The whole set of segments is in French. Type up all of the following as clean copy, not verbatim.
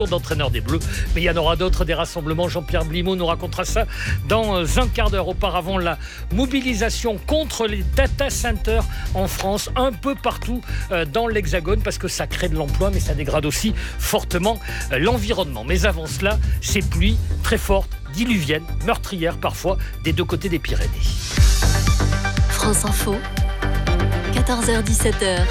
d'entraîneur des Bleus, mais il y en aura d'autres, des rassemblements. Jean-Pierre Blimaud nous racontera ça dans un quart d'heure. Auparavant, la mobilisation contre les data centers en France, un peu partout dans l'Hexagone, parce que ça crée de l'emploi, mais ça dégrade aussi fortement l'environnement. Mais avant cela, ces pluies très fortes, diluviennes, meurtrières parfois, des deux côtés des Pyrénées. France Info, 14h-17h,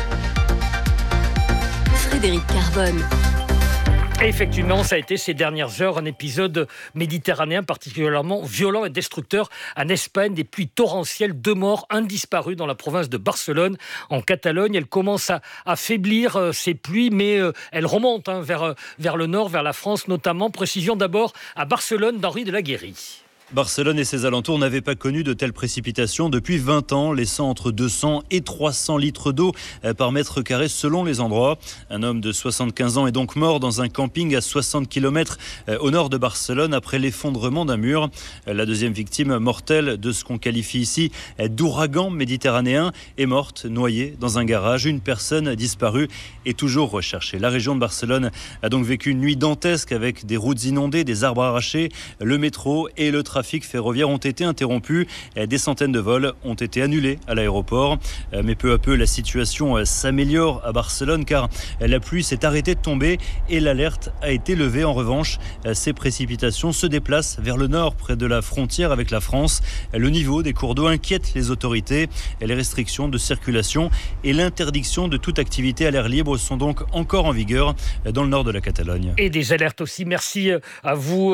Frédéric Carbone. Et effectivement, ça a été ces dernières heures un épisode méditerranéen particulièrement violent et destructeur en Espagne. Des pluies torrentielles, 2 morts, 1 disparu dans la province de Barcelone, en Catalogne. Elles commencent à faiblir ces pluies, mais elles remontent vers le nord, vers la France notamment. Précision d'abord à Barcelone d'Henri de la Guérie. Barcelone et ses alentours n'avaient pas connu de telles précipitations depuis 20 ans, laissant entre 200 et 300 litres d'eau par mètre carré selon les endroits. Un homme de 75 ans est donc mort dans un camping à 60 km au nord de Barcelone après l'effondrement d'un mur. La deuxième victime mortelle de ce qu'on qualifie ici d'ouragan méditerranéen est morte noyée dans un garage. Une personne disparue est toujours recherchée. La région de Barcelone a donc vécu une nuit dantesque avec des routes inondées, des arbres arrachés, le métro et le trafic ferroviaire ont été interrompus. Des centaines de vols ont été annulés à l'aéroport. Mais peu à peu, la situation s'améliore à Barcelone car la pluie s'est arrêtée de tomber et l'alerte a été levée. En revanche, ces précipitations se déplacent vers le nord, près de la frontière avec la France. Le niveau des cours d'eau inquiète les autorités. Les restrictions de circulation et l'interdiction de toute activité à l'air libre sont donc encore en vigueur dans le nord de la Catalogne. Et des alertes aussi. Merci à vous.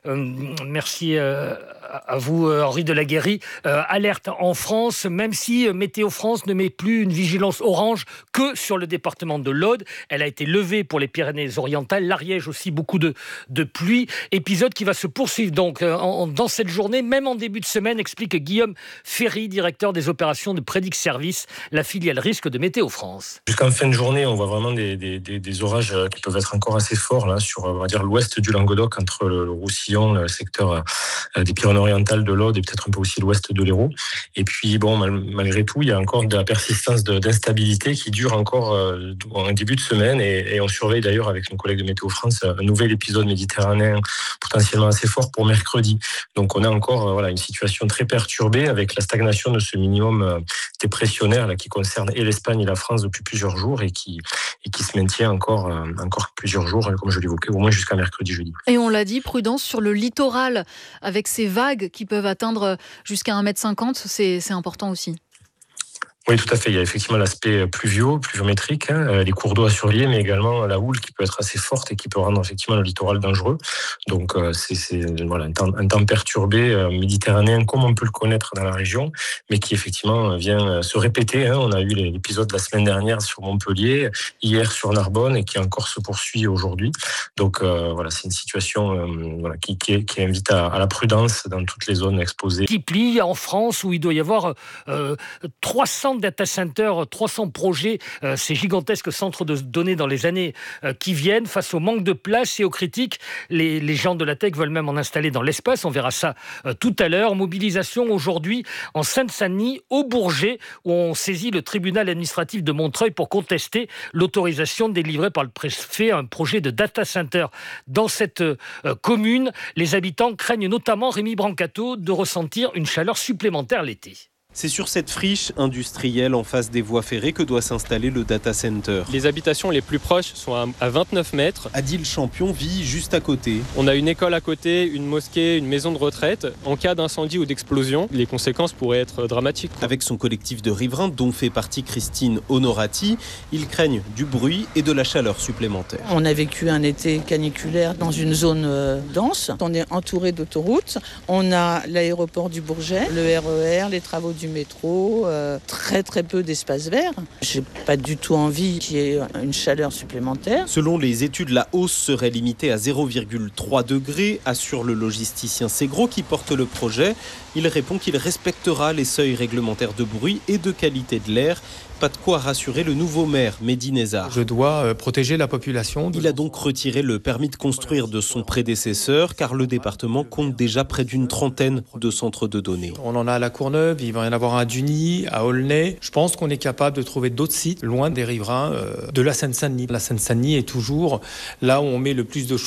À vous, Henri de la Guérie. Alerte en France, même si Météo France ne met plus une vigilance orange que sur le département de l'Aude. Elle a été levée pour les Pyrénées-Orientales, l'Ariège aussi, beaucoup de pluie. Épisode qui va se poursuivre donc dans cette journée, même en début de semaine, explique Guillaume Ferry, directeur des opérations de Prédic Service, la filiale risque de Météo France. Jusqu'en fin de journée, on voit vraiment des orages qui peuvent être encore assez forts là, sur on va dire, l'ouest du Languedoc, entre le Roussillon, le secteur des Pyrénées-Orientales, de l'Aude et peut-être un peu aussi l'ouest de l'Hérault. Et puis, bon, malgré tout, il y a encore de la persistance d'instabilité qui dure encore en début de semaine. Et on surveille d'ailleurs avec nos collègues de Météo France un nouvel épisode méditerranéen potentiellement assez fort pour mercredi. Donc, on a encore une situation très perturbée avec la stagnation de ce minimum dépressionnaire là, qui concerne et l'Espagne et la France depuis plusieurs jours et qui se maintient encore plusieurs jours, comme je l'évoquais, au moins jusqu'à mercredi, jeudi. Et on l'a dit, prudence sur le littoral avec ces vagues qui peuvent atteindre jusqu'à 1,50 m, c'est important aussi. Oui, tout à fait. Il y a effectivement l'aspect pluviométrique, les cours d'eau à surveiller, mais également la houle qui peut être assez forte et qui peut rendre effectivement le littoral dangereux. Donc, c'est un temps perturbé méditerranéen comme on peut le connaître dans la région, mais qui effectivement vient se répéter. On a eu l'épisode la semaine dernière sur Montpellier, hier sur Narbonne et qui encore se poursuit aujourd'hui. Donc, c'est une situation qui invite à la prudence dans toutes les zones exposées. Qui plie en France où il doit y avoir 300 data centers, 300 projets, ces gigantesques centres de données dans les années qui viennent. Face au manque de place et aux critiques, les gens de la tech veulent même en installer dans l'espace. On verra ça tout à l'heure. Mobilisation aujourd'hui en Seine-Saint-Denis, au Bourget, où on saisit le tribunal administratif de Montreuil pour contester l'autorisation délivrée par le préfet à un projet de data center dans cette commune. Les habitants craignent notamment, Rémi Brancato, de ressentir une chaleur supplémentaire l'été. C'est sur cette friche industrielle en face des voies ferrées que doit s'installer le data center. Les habitations les plus proches sont à 29 mètres. Adil Champion vit juste à côté. On a une école à côté, une mosquée, une maison de retraite. En cas d'incendie ou d'explosion, les conséquences pourraient être dramatiques. Avec son collectif de riverains, dont fait partie Christine Honorati, ils craignent du bruit et de la chaleur supplémentaire. On a vécu un été caniculaire dans une zone dense. On est entouré d'autoroutes. On a l'aéroport du Bourget, le RER, les travaux du métro, très très peu d'espace vert. J'ai pas du tout envie qu'il y ait une chaleur supplémentaire. Selon les études, la hausse serait limitée à 0,3 degrés, assure le logisticien Segro qui porte le projet. Il répond qu'il respectera les seuils réglementaires de bruit et de qualité de l'air. Pas de quoi rassurer le nouveau maire, Mehdi Nezar. Je dois protéger la population. Il a donc retiré le permis de construire de son prédécesseur car le département compte déjà près d'une trentaine de centres de données. On en a à La Courneuve, il va y en avoir un à Duny, à Aulnay. Je pense qu'on est capable de trouver d'autres sites loin des riverains de la Seine-Saint-Denis. La Seine-Saint-Denis est toujours là où on met le plus de choses.